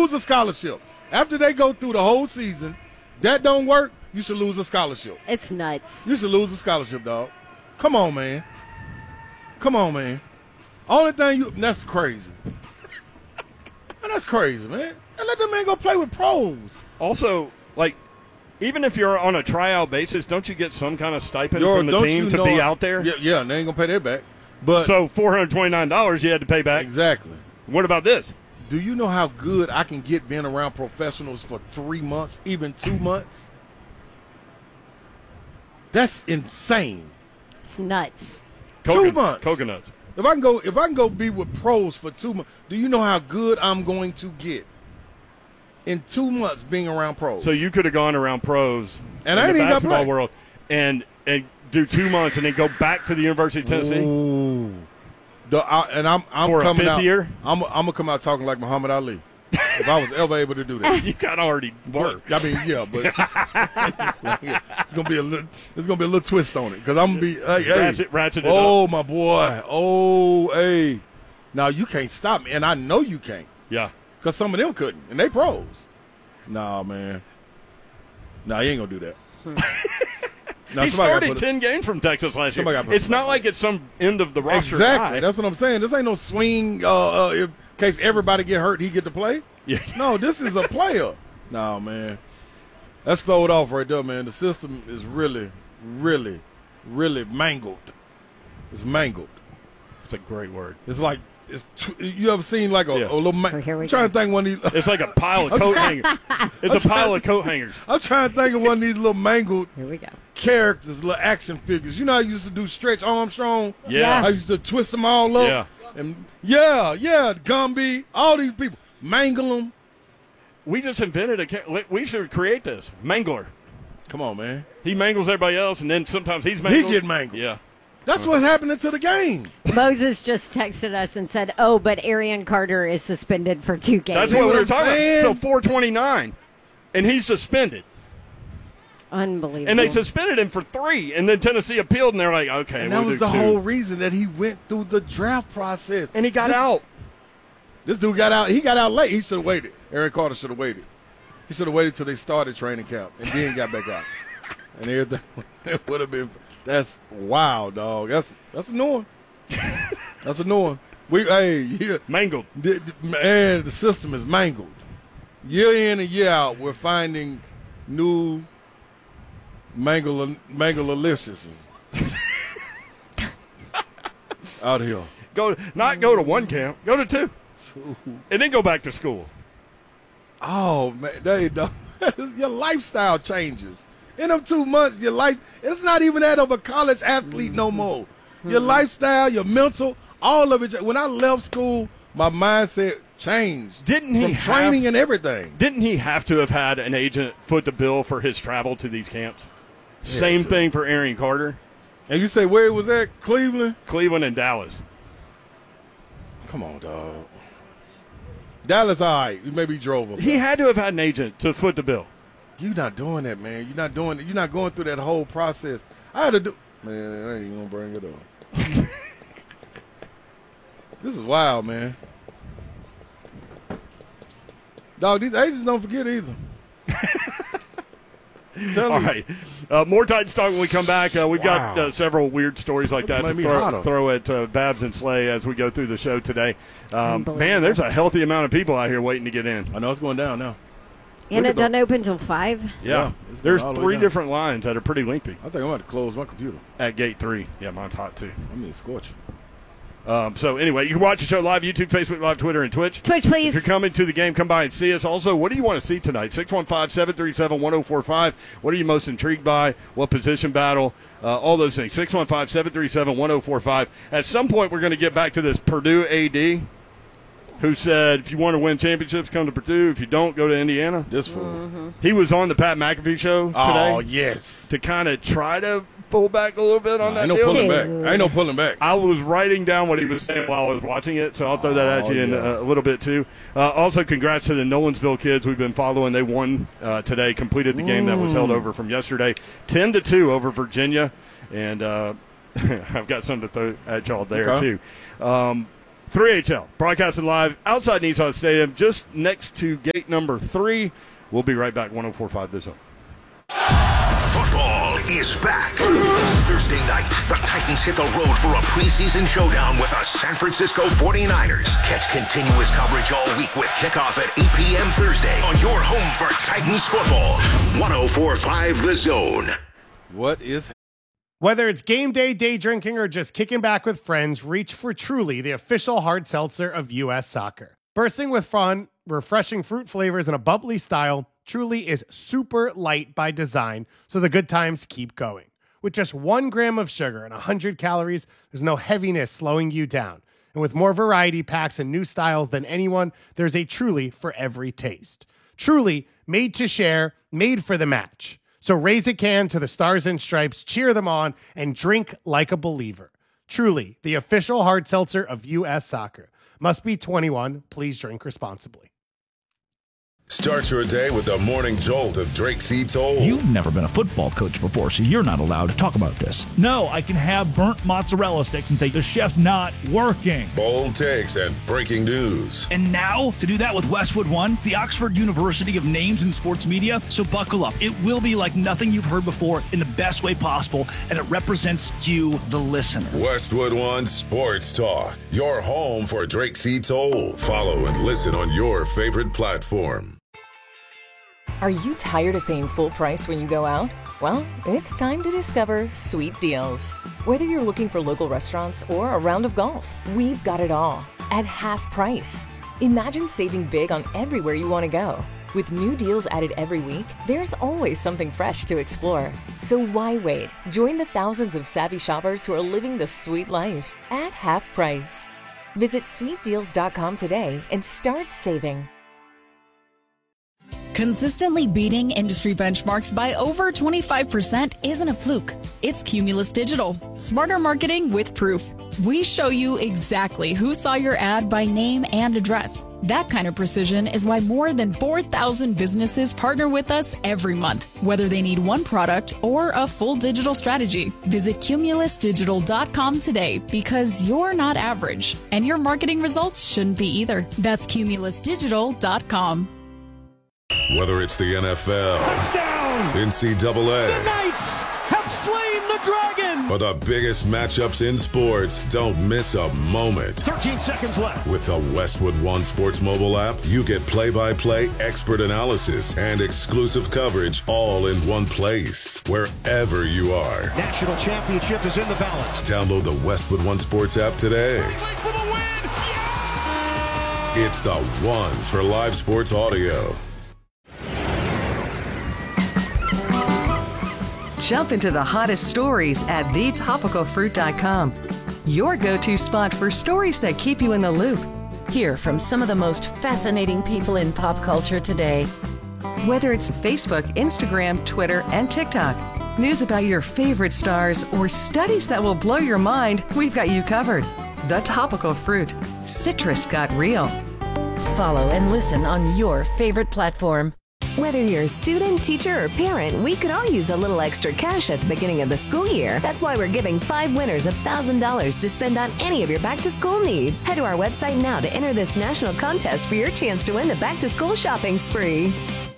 lose a scholarship. After they go through the whole season, that don't work, you should lose a scholarship. It's nuts. You should lose a scholarship, dog. Come on, man. Come on, man. Only thing that's crazy. Man, that's crazy, man. And let the man go play with pros. Also, like, even if you're on a tryout basis, don't you get some kind of stipend from the team to be out there? Yeah, and they ain't going to pay that back. But so $429 you had to pay back? Exactly. What about this? Do you know how good I can get being around professionals for 3 months, even 2 months? That's insane. It's nuts. 2 months. Coconuts. If I can go be with pros for 2 months, do you know how good I'm going to get in 2 months being around pros? So you could have gone around pros and in I the ain't basketball world and do 2 months and then go back to the University of Tennessee. Ooh. I'm for coming a fifth out. Year? I'm gonna come out talking like Muhammad Ali. If I was ever able to do that, you got already worked. I mean, yeah, but it's gonna be a little twist on it because I'm gonna be ratchet it oh up. My boy, oh hey, now you can't stop me, and I know you can't. Yeah, because some of them couldn't, and they pros. Nah, man, nah, you ain't gonna do that. He started 10 games from Texas last year. It's not like it's some end of the roster. Exactly. Guy. That's what I'm saying. This ain't no swing. In case everybody get hurt, he get to play. Yeah. No, this is a player. No, man. Let's throw it off right there, man. The system is really, really, really mangled. It's mangled. It's a great word. It's like you ever seen like a little? I'm trying to think one of these. It's like a pile of coat hangers. It's a pile of coat hangers. I'm trying to think of one of these little mangled. Here we go. Characters, little action figures. You know how I used to do Stretch Armstrong? Yeah. I used to twist them all up. Yeah. And Gumby, all these people. Mangle them. We just invented we should create this. Mangler. Come on, man. He mangles everybody else, and then sometimes he's mangled. He get mangled. Yeah. That's what's happening to the game. Moses just texted us and said, "Oh, but Arian Carter is suspended for 2 games." That's what we were talking about. So 429, and he's suspended. Unbelievable. And they suspended him for 3, and then Tennessee appealed, and they're like, okay, and that was the whole reason that he went through the draft process. And he got out. This dude got out. He got out late. He should have waited. Arian Carter should have waited. He should have waited till they started training camp, and then got back out. And everything it would have been. That's wild, dog. That's a new one. That's a new one. Mangled. Man, the system is mangled. Year in and year out, we're finding new mangle-aliciouses out here. Go to one camp. Go to 2. And then go back to school. Oh, man. Your lifestyle changes. In them 2 months, your life, it's not even that of a college athlete no more. Your lifestyle, your mental, all of it. When I left school, my mindset changed. Didn't he from training and everything? Didn't he have to have had an agent foot the bill for his travel to these camps? Same thing for Arian Carter. And you say where it was at? Cleveland? Cleveland and Dallas. Come on, dog. Dallas, all right. Maybe he drove him. He had to have had an agent to foot the bill. You're not doing that, man. You're not doing it. You're not going through that whole process. I had to do. Man, I ain't even gonna bring it up. This is wild, man. Dog, these agents don't forget either. All right. More Titans talk when we come back. We've got several weird stories like that to throw at Babs and Slay as we go through the show today. Man, there's a healthy amount of people out here waiting to get in. I know it's going down now. And it doesn't open until 5? Yeah. There's 3 different lines that are pretty lengthy. I think I'm going to close my computer. At gate 3. Yeah, mine's hot too. I mean, scorching. So anyway, you can watch the show live, YouTube, Facebook Live, Twitter, and Twitch. Twitch, please. If you're coming to the game, come by and see us. Also, what do you want to see tonight? 615-737-1045. What are you most intrigued by? What position battle? All those things. 615-737-1045. At some point, we're going to get back to this Purdue AD who said, if you want to win championships, come to Purdue. If you don't, go to Indiana. This fool. He was on the Pat McAfee show today. Oh, yes. To kind of try to pull back a little bit on that deal. Ain't no pulling back. I was writing down what he was saying while I was watching it, so I'll throw that at you in a little bit too. Also, congrats to the Nolensville kids we've been following. They won today, completed the game that was held over from yesterday, 10-2 over Virginia, and I've got something to throw at y'all there too. 3HL, broadcasting live outside Nissan Stadium, just next to gate number 3. We'll be right back, 104.5 The Zone. Football is back. Thursday night, the Titans hit the road for a preseason showdown with the San Francisco 49ers. Catch continuous coverage all week with kickoff at 8 p.m. Thursday on your home for Titans football. 104.5 The Zone. What is... Whether it's game day, day drinking, or just kicking back with friends, reach for Truly, the official hard seltzer of U.S. Soccer. Bursting with fun, refreshing fruit flavors, and a bubbly style, Truly is super light by design, so the good times keep going. With just 1 gram of sugar and 100 calories, there's no heaviness slowing you down. And with more variety packs and new styles than anyone, there's a Truly for every taste. Truly, made to share, made for the match. So raise a can to the Stars and Stripes, cheer them on, and drink like a believer. Truly, the official hard seltzer of U.S. Soccer. Must be 21. Please drink responsibly. Start your day with the morning jolt of Drake C. Toll. You've never been a football coach before, so you're not allowed to talk about this. No, I can have burnt mozzarella sticks and say the chef's not working. Bold takes and breaking news. And now, to do that with Westwood One, the Oxford University of Names in Sports Media. So buckle up. It will be like nothing you've heard before in the best way possible, and it represents you, the listener. Westwood One Sports Talk. Your home for Drake C. Toll. Follow and listen on your favorite platform. Are you tired of paying full price when you go out? Well, it's time to discover Sweet Deals. Whether you're looking for local restaurants or a round of golf, we've got it all at half price. Imagine saving big on everywhere you want to go. With new deals added every week, there's always something fresh to explore. So why wait? Join the thousands of savvy shoppers who are living the sweet life at half price. Visit sweetdeals.com today and start saving. Consistently beating industry benchmarks by over 25% isn't a fluke. It's Cumulus Digital. Smarter marketing with proof. We show you exactly who saw your ad by name and address. That kind of precision is why more than 4,000 businesses partner with us every month, whether they need one product or a full digital strategy. Visit cumulusdigital.com today because you're not average, and your marketing results shouldn't be either. That's cumulusdigital.com. Whether it's the NFL, Touchdown! NCAA, The Knights have slain the dragon! or the biggest matchups in sports, don't miss a moment. 13 seconds left. With the Westwood One Sports mobile app, you get play-by-play expert analysis and exclusive coverage all in one place, wherever you are. National championship is in the balance. Download the Westwood One Sports app today. For the win! Yeah! It's the one for live sports audio. Jump into the hottest stories at thetopicalfruit.com. Your go-to spot for stories that keep you in the loop. Hear from some of the most fascinating people in pop culture today. Whether it's Facebook, Instagram, Twitter, and TikTok, news about your favorite stars, or studies that will blow your mind, we've got you covered. The Topical Fruit. Citrus got real. Follow and listen on your favorite platform. Whether you're a student, teacher, or parent, we could all use a little extra cash at the beginning of the school year. That's why we're giving 5 winners $1,000 to spend on any of your back-to-school needs. Head to our website now to enter this national contest for your chance to win the back-to-school shopping spree.